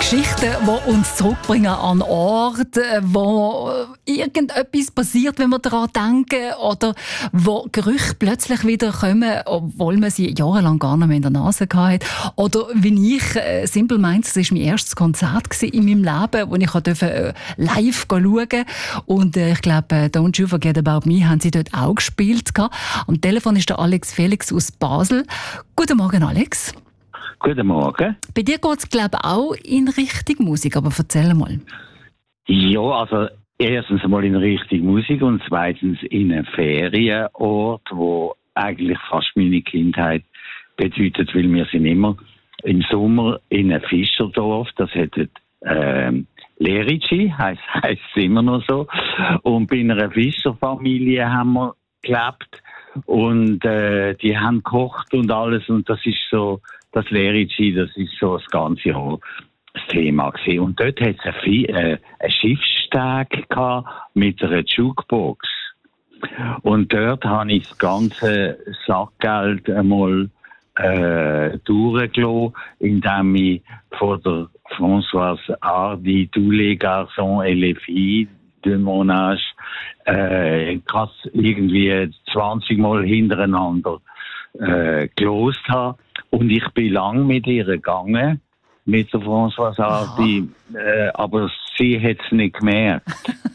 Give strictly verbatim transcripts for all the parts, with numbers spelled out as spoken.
Geschichten, die uns zurückbringen an Orte, wo irgendetwas passiert, wenn wir daran denken, oder wo Gerüche plötzlich wieder kommen, obwohl man sie jahrelang gar nicht mehr in der Nase hatte. Oder wie ich, äh, Simple Minds, das war mein erstes Konzert in meinem Leben, wo ich durfte, äh, live schauen durfte. Und äh, ich glaube, äh, «Don't You Forget About Me» haben sie dort auch gespielt. Am Telefon ist der Alex Felix aus Basel. Guten Morgen, Alex. Guten Morgen. Bei dir geht es, glaube ich, auch in Richtung Musik, aber erzähl mal. Ja, also erstens mal in Richtung Musik und zweitens in einem Ferienort, wo eigentlich fast meine Kindheit bedeutet, weil wir sind immer im Sommer in einem Fischerdorf, das hätte ähm, Lerici, heisst heisst es immer noch so. Und bei einer Fischerfamilie haben wir gelebt und äh, die haben gekocht und alles und das ist so, das Lerici, das ist so das ganze Jahr das Thema gewesen. Und dort hat es einen, äh, einen Schiffssteg gehabt mit einer Jukebox. Und dort habe ich das ganze Sackgeld einmal äh, durchgelassen, indem ich von der Françoise Hardy, «Tous les garçons et les filles de mon âge», äh, krass irgendwie zwanzig Mal hintereinander äh, gelost habe. Und ich bin lang mit ihr gegangen, mit der Françoise Hardy, äh, aber sie hat es nicht gemerkt.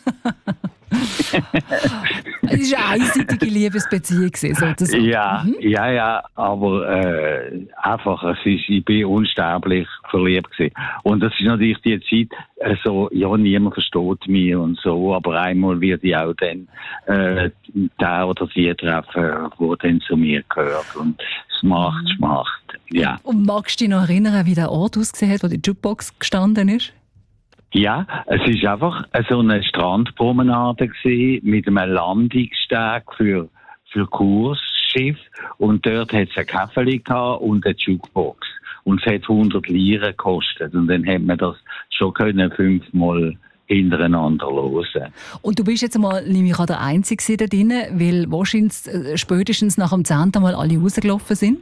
Es war eine einseitige Liebesbeziehung, sozusagen. Ja, mhm. ja, ja, aber äh, einfach, es ist, ich bin unsterblich verliebt gewesen. Und das ist natürlich die Zeit, äh, so, ja, niemand versteht mich und so, aber einmal wird ich auch dann äh, der oder die treffen, wo dann zu mir gehört. Und es macht, es macht, ja. Und magst du dich noch erinnern, wie der Ort ausgesehen hat, wo die Jukebox gestanden ist? Ja, es ist einfach so eine Strandpromenade gewesen, mit einem Landungssteg für, für Kursschiff. Und dort hat es ein Kaffee gehabt und eine Jukebox. Und es hat hundert Lire gekostet. Und dann hat man das schon können fünfmal hintereinander hören. Und du bist jetzt mal, nehme ich an, der Einzige da drin, weil wahrscheinlich spätestens nach dem zehnten Mal alle rausgelaufen sind?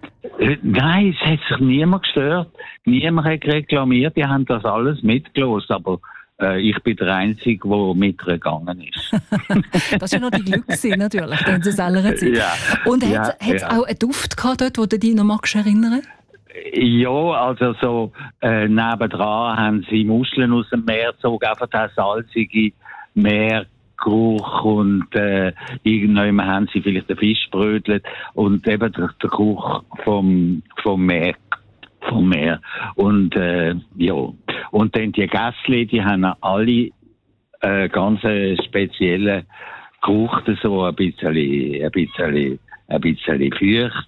Nein, es hat sich niemand gestört. Niemand hat reklamiert. Die haben das alles mitgelost. Aber äh, ich bin der Einzige, der mitgegangen ist. Das war ja noch die Glück, natürlich, in der selben Zeit. Ja. Und ja, hat es ja. auch einen Duft gehabt dort, wo du dich noch magst erinnern? Ja, also so äh, nebendran haben sie Muscheln aus dem Meer gezogen, einfach der salzige Meer. Geruch und äh, irgendwann haben sie vielleicht den Fisch brötelt und eben der, der Geruch vom, vom Meer. Vom Meer. Und äh, ja. Und dann die Gässli, die haben alle äh, ganz spezielle Geruch, so ein bisschen, ein bisschen, ein bisschen feucht.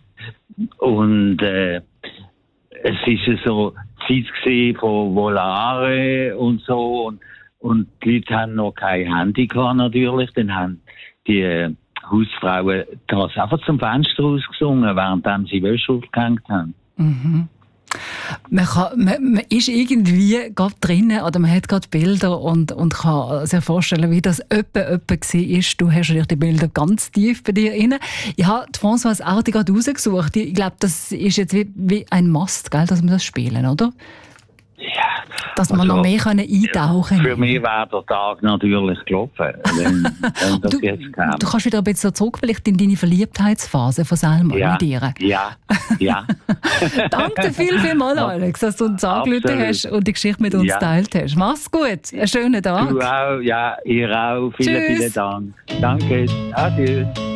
Und äh, es ist so Zeit gewesen von Volare und so und Und die Leute haben noch kein Handy gehabt, natürlich. Dann haben die Hausfrauen das einfach zum Fenster rausgesungen, während sie Wäsche aufgehängt haben. Mhm. Man, kann, man, man ist irgendwie gerade drinnen oder man hat gerade Bilder und, und kann sich vorstellen, wie das öppe öppe war. Du hast natürlich die Bilder ganz tief bei dir drin. Ich habe die Françoise Hardy gerade rausgesucht. Ich glaube, das ist jetzt wie, wie ein Must, gell, dass wir das spielen, oder? Ja. Dass wir also, noch mehr können eintauchen können. Für mich wäre der Tag natürlich gelaufen, wenn, wenn das du, jetzt kam. Du kannst wieder ein bisschen zurück, vielleicht in deine Verliebtheitsphase von Selma ja, mit ihr. Ja, ja. Danke dir viel, viel mal, Alex, dass du uns angerufen hast und die Geschichte mit uns ja. geteilt hast. Mach's gut, einen schönen Tag. Du auch, ja, ihr auch. Vielen, Tschüss. vielen Dank. Danke, adieu.